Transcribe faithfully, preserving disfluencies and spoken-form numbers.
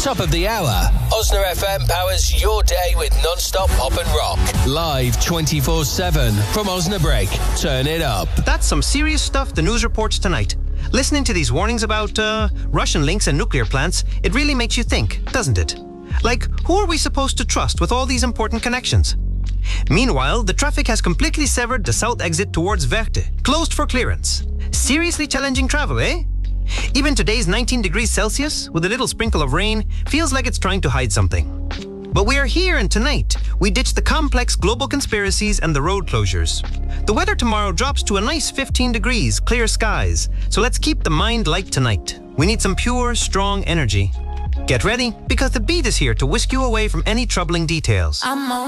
top of the hour, Osna F M powers your day with non-stop pop and rock. Live twenty-four seven from Osnabrück. Turn it up. That's some serious stuff the news reports tonight. Listening to these warnings about uh, Russian links and nuclear plants, it really makes you think, doesn't it? Like, who are we supposed to trust with all these important connections? Meanwhile, the traffic has completely severed the south exit towards Verte, closed for clearance. Seriously challenging travel, eh? Even today's nineteen degrees Celsius, with a little sprinkle of rain, feels like it's trying to hide something. But we are here, and tonight, we ditch the complex global conspiracies and the road closures. The weather tomorrow drops to a nice fifteen degrees, clear skies, so let's keep the mind light tonight. We need some pure, strong energy. Get ready, because the beat is here to whisk you away from any troubling details. I'm on